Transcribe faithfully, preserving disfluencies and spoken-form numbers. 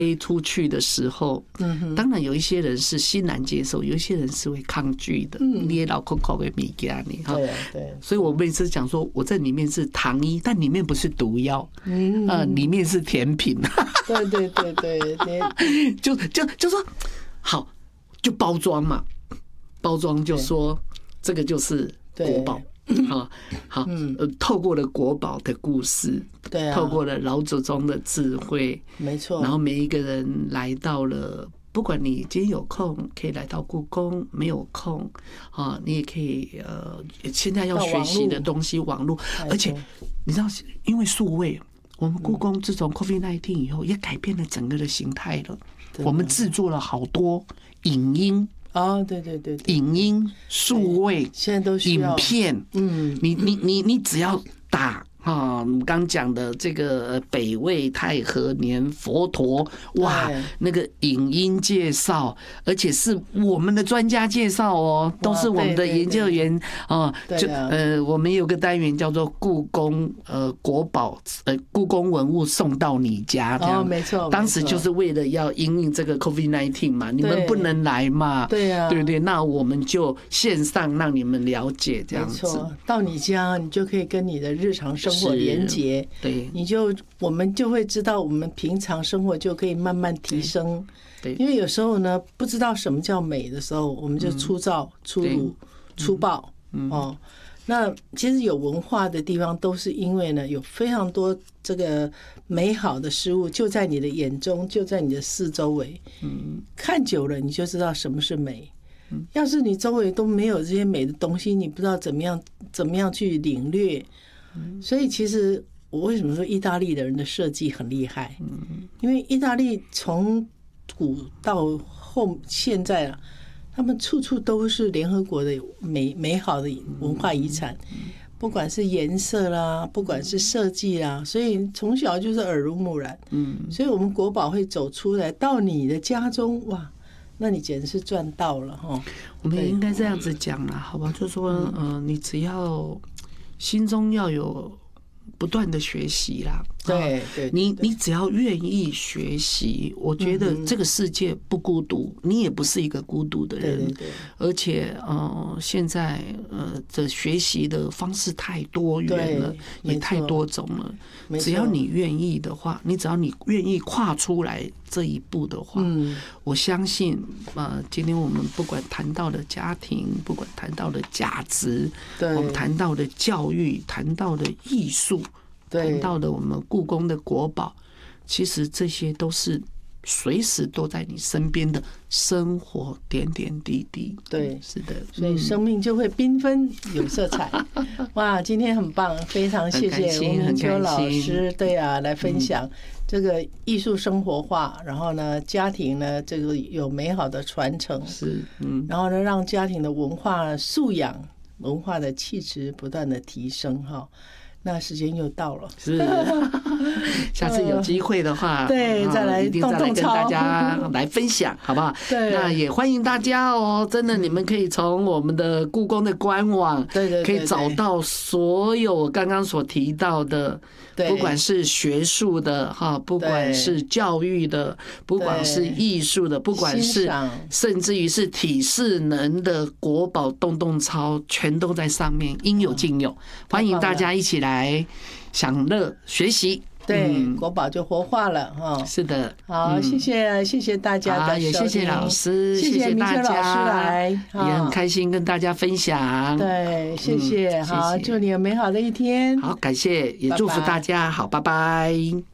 飞出去的时候，嗯，当然有一些人是欣然接受，有一些人是会抗拒的。嗯，你也老口口的米给你哈， 对对。 所以我每次讲说，我这里面是糖衣，但里面不是毒药，嗯，呃，里面是甜品。 对对对对对， 就就就说好，就包装嘛，包装就说这个就是国宝。好好，呃，透过了国宝的故事， 对啊， 透过了老祖宗的智慧， 没错。 然后每一个人来到了，不管你今天有空可以来到故宫，没有空啊，你也可以呃，现在要学习的东西，网络，而且你知道，因为数位，我们故宫自从 COVID 十九 以后，也改变了整个的形态了。我们制作了好多影音。 哦，对对对， 影音、数位， 现在都需要影片，嗯，你你你你只要打啊，我们刚讲的这个北魏太和年佛陀，哇，那个影音介绍，而且是我们的专家介绍哦，都是我们的研究员啊，就呃，我们有个单元叫做故宫呃国宝呃故宫文物送到你家，这样没错， 当时就是为了要因应这个 COVID 十九 嘛，你们不能来嘛， 对呀， 对不对？那我们就线上让你们了解这样子， 没错，到你家你就可以跟你的日常生活连结， 对， 你就我们就会知道我们平常生活就可以慢慢提升。对，因为有时候呢，不知道什么叫美的时候，我们就粗糙、粗鲁、粗暴哦。那其实有文化的地方，都是因为呢，有非常多这个美好的事物就在你的眼中，就在你的四周围。嗯，看久了你就知道什么是美。要是你周围都没有这些美的东西，你不知道怎么样怎么样去领略。所以其实我为什么说意大利的人的设计很厉害？因为意大利从古到后现在啊，他们处处都是联合国的美美好的文化遗产，不管是颜色啦，不管是设计啦，所以从小就是耳濡目染。嗯，所以我们国宝会走出来到你的家中，哇，那你简直是赚到了哈！ 我们也应该这样子讲啦，好吧？就说，嗯、呃，你只要心中要有不断的学习啦， 对对， 你你只要愿意学习，我觉得这个世界不孤独，你也不是一个孤独的人， 对对，而且呃，现在呃的学习的方式太多元了，也太多种了。只要你愿意的话，你只要你愿意跨出来这一步的话，嗯，我相信呃，今天我们不管谈到的家庭，不管谈到的价值，我们谈到的教育，谈到的艺术。谈到的我们故宫的国宝，其实这些都是随时都在你身边的生活点点滴滴。 对， 是的， 所以生命就会缤纷有色彩。哇，今天很棒，非常谢谢吴明秋老师，对啊，来分享这个艺术生活化，然后呢，家庭呢这个有美好的传承， 是，嗯， 然后呢，让家庭的文化素养、文化的气质不断的提升哈。那时间又到了， 是，下次有机会的话， 对，再来一定再来跟大家来分享，好不好？ 对， 那也欢迎大家哦，真的，你们可以从我们的故宫的官网， 对对， 可以找到所有我刚刚所提到的，不管是学术的哈，不管是教育的，不管是艺术的，不管是甚至于是体适能的国宝洞洞操，全都在上面，应有尽有，欢迎大家一起来享乐学习， 对，嗯、国宝就活化了哈。 是的， 好，谢谢谢谢大家的收听， 也谢谢老师， 谢谢大家， 老师来， 也很开心跟大家分享。 对，谢谢，嗯、好，祝你有美好的一天。 好，感谢，也祝福大家，好，拜拜。